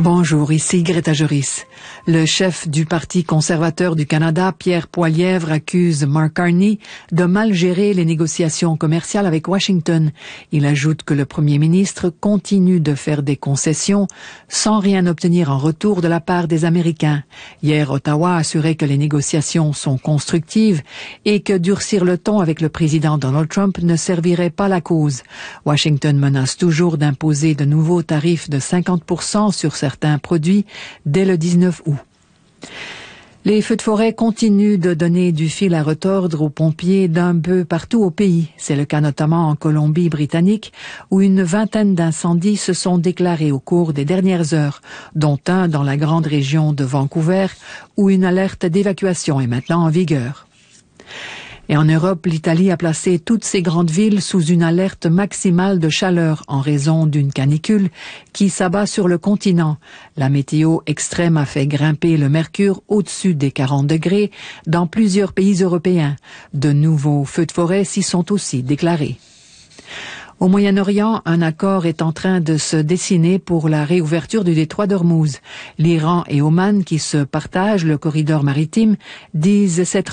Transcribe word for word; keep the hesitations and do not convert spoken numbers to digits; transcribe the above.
Bonjour, ici Greta Joris. Le chef du Parti conservateur du Canada, Pierre Poilievre, accuse Mark Carney de mal gérer les négociations commerciales avec Washington. Il ajoute que le premier ministre continue de faire des concessions sans rien obtenir en retour de la part des Américains. Hier, Ottawa a assuré que les négociations sont constructives et que durcir le ton avec le président Donald Trump ne servirait pas la cause. Washington menace toujours d'imposer de nouveaux tarifs de cinquante pour cent sur certains produits dès le dix-neuf août. Les feux de forêt continuent de donner du fil à retordre aux pompiers d'un peu partout au pays. C'est le cas notamment en Colombie-Britannique, où une vingtaine d'incendies se sont déclarés au cours des dernières heures, dont un dans la grande région de Vancouver, où une alerte d'évacuation est maintenant en vigueur. Et en Europe, l'Italie a placé toutes ses grandes villes sous une alerte maximale de chaleur en raison d'une canicule qui s'abat sur le continent. La météo extrême a fait grimper le mercure au-dessus des quarante degrés dans plusieurs pays européens. De nouveaux feux de forêt s'y sont aussi déclarés. Au Moyen-Orient, un accord est en train de se dessiner pour la réouverture du détroit d'Ormuz. L'Iran et Oman, qui se partagent le corridor maritime, disent s'être